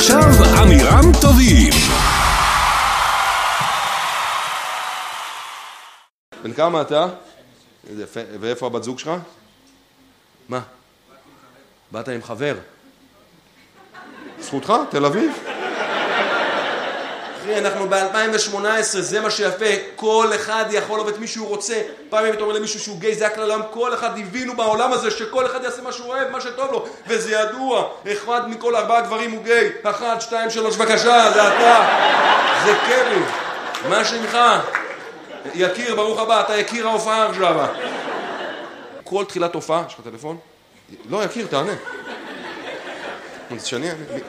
ועכשיו עמירם טובים. בן כמה אתה? ואיפה הבת זוג שלך? מה? באת עם חבר? זכותך? תל אביב? אחי, אנחנו ב-2018, זה מה שיפה. כל אחד יכול לעבוד את מי שהוא רוצה. פעמים אתה אומר למישהו שהוא גיי, זה הכלל העולם. כל אחד הבינו בעולם הזה שכל אחד יעשה מה שהוא אוהב, מה שטוב לו. וזה ידוע. אחד מכל 4 גברים הוא גיי. 1, 2, 3, בבקשה, זה אתה. זה קרי. מה שמך? יקיר, ברוך הבא, אתה יקיר ההופעה עכשיו. כל תחילת הופעה, יש לך טלפון? לא, יקיר, תענה. שאני...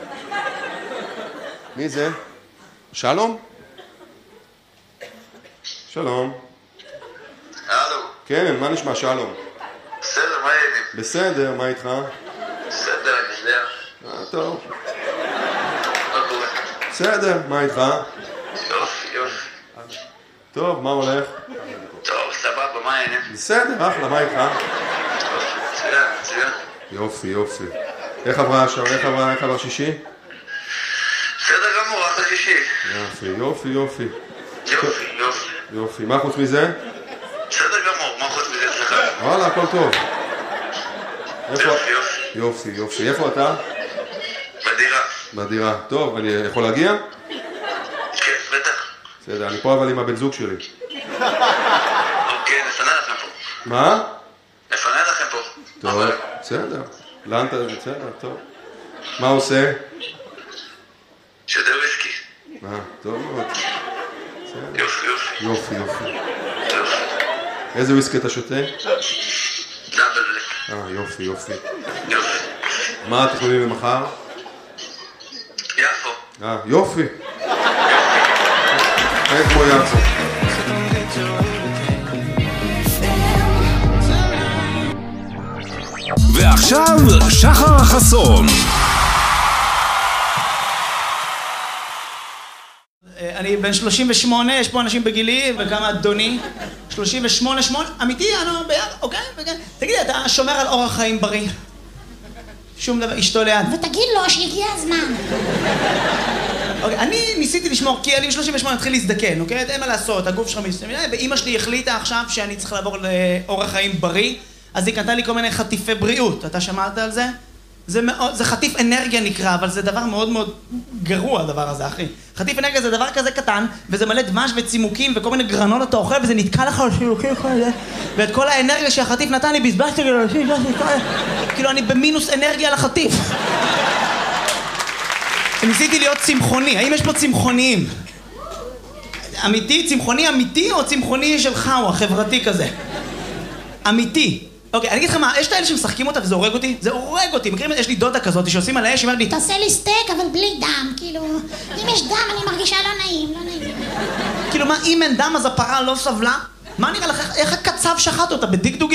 מי זה? שלום? שלום. הלו. כן, מה נשמע שלום? בסדר, מה העניינים? בסדר, מה איתך? בסדר, אני יודע. טוב. מה קורה? בסדר, מה איתך? יופי. טוב, מה הולך? טוב, סבבה, מה העניינים? בסדר, אחלה, מה איתך? מצוין. יופי. איך עבר שישי? בסדר גמור, אחלה שישי. יופי. מה חוץ מזה? בסדר גמור, מה חוץ מזה אצלך? וואלה, הכל טוב. יופי. איפה אתה? בדירה. טוב, אני יכול להגיע? כן, בטח. בסדר, אני פה אבל עם הבן זוג שלי. אוקיי, נפנה לכם פה. מה? נפנה לכם פה. טוב, בסדר. לאן אתה? בסדר, טוב. מה עושה? שותה וויסקי. טוב מאוד. יופי. איזה וויסקי אתה שותה? דאבל בלק. יופי. מה התכנונים למחר? יפו. יופי. אין כמו יפו. ועכשיו שחר חסון. אני בן 38, יש פה אנשים בגילי וכמה אדוני. 38, אמיתי, אוקיי? תגידי, אתה שומר על אורח חיים בריא? שום דבר, אשתו ליד. ותגיד לו שהגיע הזמן. אוקיי, אני ניסיתי לשמור, כי אני 38 התחיל להזדקן, אוקיי? אין מה לעשות, הגוף שלך מסתכל, ואמא שלי החליטה עכשיו שאני צריך לעבור לאורח חיים בריא, אז היא קנתה לי כל מיני חטיפי בריאות. אתה שמעת על זה? זה חטיף אנרגיה נקרא, אבל זה דבר מאוד מאוד גרוע הדבר הזה, אחי. חטיף אנרגיה זה דבר כזה קטן, וזה מלא דמש וצימוקים וכל מיני גרנות אתה אוכל, וזה נתקע לך על שילוקים כאלה, ואת כל האנרגיה שהחטיף נתן לי בזבזתי כאילו אני במינוס אנרגיה לחטיף. ניסיתי להיות צמחוני, האם יש פה צמחוניים? אמיתי? צמחוני אמיתי או צמחוני שלך או החברתי כזה? אמיתי. אוקיי, אני אגיד לך מה, יש את האלה שמשחקים אותה וזה הורג אותי? זה הורג אותי, מכירים? יש לי דודה כזאת שעושים על האש, היא אומרת לי תעשה לי סטייק אבל בלי דם, כאילו אם יש דם אני מרגישה לא נעים. כאילו מה, אם אין דם אז הפרה לא סבלה? מה נראה לך, איך הקצב שחט אותה בדיקדוגי?